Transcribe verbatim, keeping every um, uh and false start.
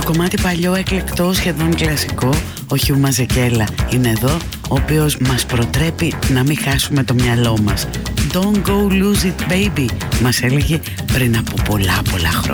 κομμάτι παλιό, εκλεκτό, σχεδόν κλασικό. Ο Χιου Μαζεκέλα είναι εδώ, ο οποίος μας προτρέπει να μην χάσουμε το μυαλό μας. Don't go lose it baby, μας έλεγε πριν από πολλά πολλά χρόνια.